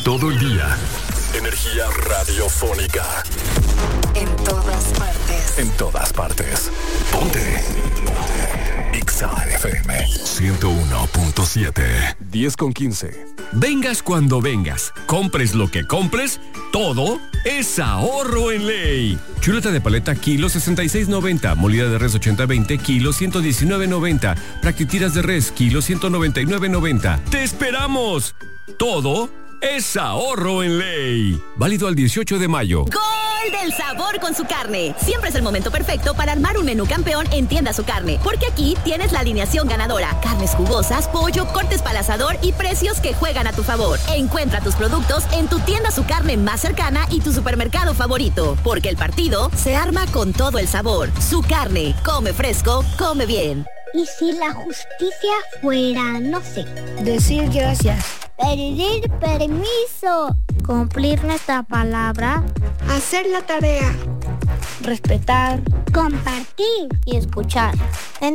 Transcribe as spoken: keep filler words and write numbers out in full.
todo el día. Energía radiofónica. En todas partes. En todas partes. Ponte. Ponte. Ixa F M ciento uno punto siete. diez con quince. Vengas cuando vengas, compres lo que compres, todo es ahorro en ley. Chuleta de paleta kilo sesenta y seis noventa, molida de res ochenta veinte kilo ciento diecinueve noventa, practitiras de res kilo ciento noventa y nueve noventa. ¡Te esperamos! Todo es ahorro en ley. Válido al dieciocho de mayo. ¡Gol del sabor con Su Carne! Siempre es el momento perfecto para armar un menú campeón en Tienda Su Carne, porque aquí tienes la alineación ganadora. Carnes jugosas, pollo, cortes para asador y precios que juegan a tu favor. Encuentra tus productos en tu Tienda Su Carne más cercana y tu supermercado favorito, porque el partido se arma con todo el sabor. Su Carne, come fresco, come bien. ¿Y si la justicia fuera, no sé, decir gracias, pedir permiso, cumplir nuestra palabra, hacer la tarea, respetar, compartir y escuchar?